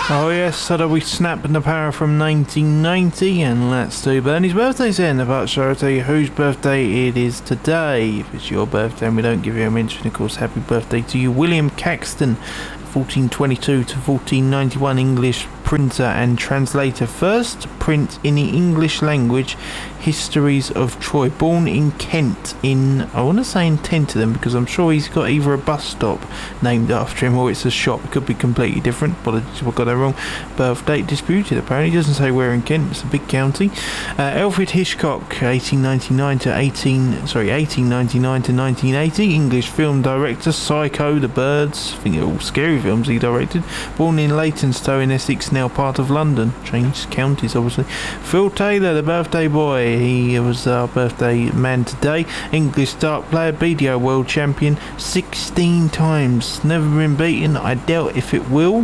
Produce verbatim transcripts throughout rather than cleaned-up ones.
Oh yes, so that we snap the power from nineteen ninety, and let's do Bernie's birthdays then. About shall I tell you whose birthday it is today? If it's your birthday and we don't give you a mention, of course, happy birthday to you. William Caxton, fourteen twenty-two to fourteen ninety-one, English printer and translator. First print in the English language histories of Troy. Born in Kent in, I want to say in Tenterden, because I'm sure he's got either a bus stop named after him or it's a shop. It could be completely different. Apologies if I got that wrong. Birth date disputed, apparently. It doesn't say where in Kent. It's a big county. Uh, Alfred Hitchcock, eighteen ninety-nine to eighteen, sorry, eighteen ninety-nine to nineteen eighty. English film director. Psycho, The Birds. I think they're all scary films he directed. Born in Leytonstone in Essex, now part of London. Changed counties, obviously. Phil Taylor, the birthday boy. He was our birthday man today. English dart player, B D O world champion sixteen times. Never been beaten. I doubt if it will.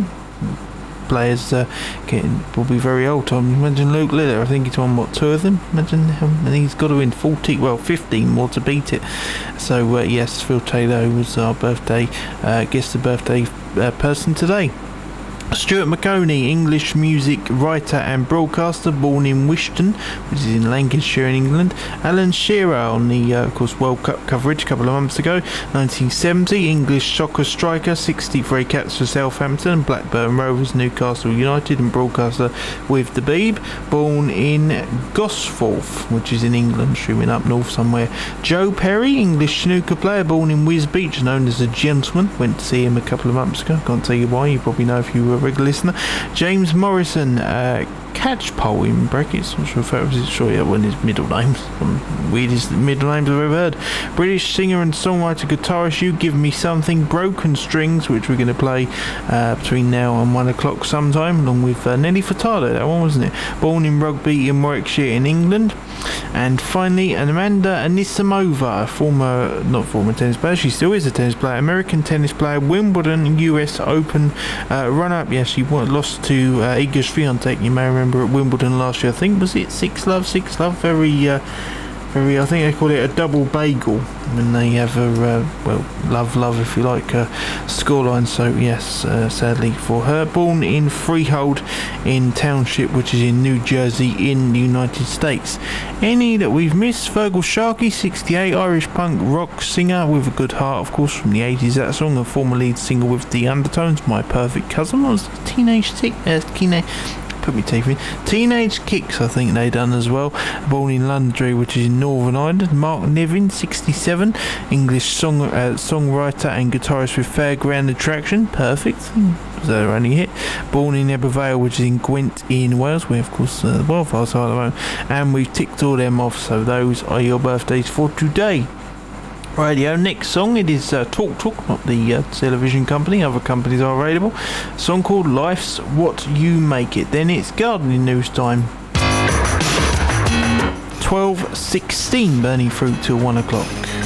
Players uh, getting will be very old. Tom, imagine Luke Liller. I think he's won what, two of them. Imagine him, and he's got to win forty, well, fifteen more to beat it. So uh, yes, Phil Taylor was our birthday. Uh, guess the birthday uh, person today. Stuart Maconie, English music writer and broadcaster, born in Wishton, which is in Lancashire in England. Alan Shearer on the, uh, of course, World Cup coverage a couple of months ago. nineteen seventy, English soccer striker, sixty-three caps for Southampton, Blackburn Rovers, Newcastle United, and broadcaster with the Beeb. Born in Gosforth, which is in England, streaming up north somewhere. Joe Perry, English snooker player, born in Wisbech, known as a gentleman. Went to see him a couple of months ago. Can't tell you why. You probably know if you were a regular listener. James Morrison, uh, Catchpole in brackets. I'm not sure if that was his, sure, yeah, one of his middle names. One of the weirdest middle names I've ever heard. British singer and songwriter, guitarist. You Give Me Something, Broken Strings, which we're going to play uh, between now and one o'clock sometime, along with uh, Nelly Furtado. That one, wasn't it? Born in Rugby in Warwickshire in England. And finally, Amanda Anisimova, former, not former tennis player, she still is a tennis player, American tennis player, Wimbledon U S Open uh, run-up. Yes, she won, lost to uh, Iga Swiatek, you may remember, at Wimbledon last year. I think, was it six love, six love? Very, uh, very, I think they call it a double bagel when they have a, uh, well, love, love, if you like, uh, scoreline. So, yes, uh, sadly for her. Born in Freehold in Township, which is in New Jersey in the United States. Any that we've missed? Fergal Sharkey, sixty-eight, Irish punk rock singer with a good heart, of course, from the eighties. That song, a former lead singer with the Undertones, My Perfect Cousin. What was it? Teenage Tick? Uh, teenage... Put me teeth in. Teenage Kicks, I think they done as well. Born in Londonderry, which is in Northern Ireland. Mark Nevin, sixty-seven, English song uh, songwriter and guitarist with Fairground Attraction. Perfect. Was that only hit? Born in Ebervale, which is in Gwent in Wales, where of course uh, the wildfires are at the moment. And we've ticked all them off, so those are your birthdays for today. Radio. Next song, it is uh, Talk Talk, not the uh, television company, other companies are available. A song called Life's What You Make It. Then it's gardening news time. twelve sixteen, burning through till one o'clock.